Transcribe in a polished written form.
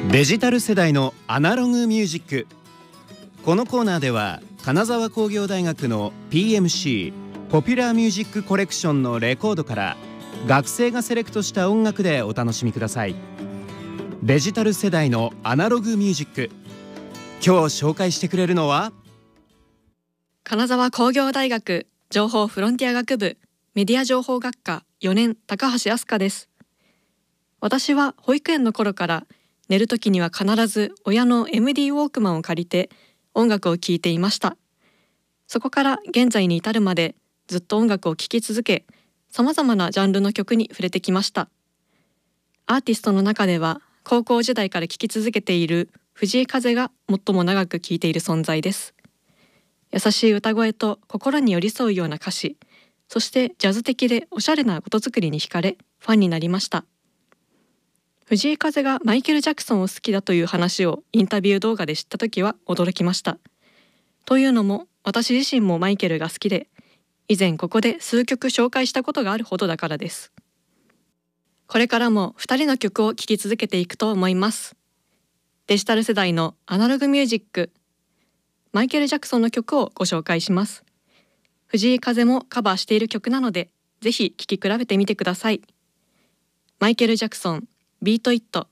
デジタル世代のアナログミュージック。このコーナーでは金沢工業大学の PMC ポピュラーミュージックコレクションのレコードから学生がセレクトした音楽でお楽しみください。デジタル世代のアナログミュージック。今日紹介してくれるのは金沢工業大学情報フロンティア学部メディア情報学科4年高橋飛鳥です。私は保育園の頃から寝るときには必ず親の MD ウォークマンを借りて音楽を聴いていました。そこから現在に至るまでずっと音楽を聴き続け、さまざまなジャンルの曲に触れてきました。アーティストの中では高校時代から聴き続けている藤井風が最も長く聴いている存在です。優しい歌声と心に寄り添うような歌詞、そしてジャズ的でおしゃれな音作りに惹かれファンになりました。藤井風がマイケル・ジャクソンを好きだという話をインタビュー動画で知ったときは驚きました。というのも私自身もマイケルが好きで、以前ここで数曲紹介したことがあるほどだからです。これからも2人の曲を聴き続けていくと思います。デジタル世代のアナログミュージック、マイケル・ジャクソンの曲をご紹介します。藤井風もカバーしている曲なので、ぜひ聴き比べてみてください。マイケル・ジャクソン、ビート・イット。